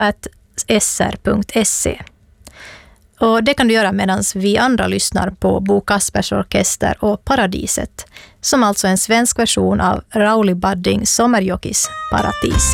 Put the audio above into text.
sr.se. Och det kan du göra medan vi andra lyssnar på Bo Kaspers Orkester och Paradiset, som alltså är en svensk version av Rauli Budding Sommerjokis Paratisi.